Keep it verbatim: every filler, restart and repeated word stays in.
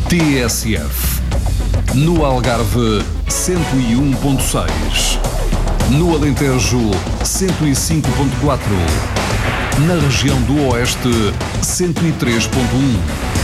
T S F. No Algarve, cento e um ponto seis. No Alentejo, cento e cinco ponto quatro. Na região do Oeste, cento e três ponto um.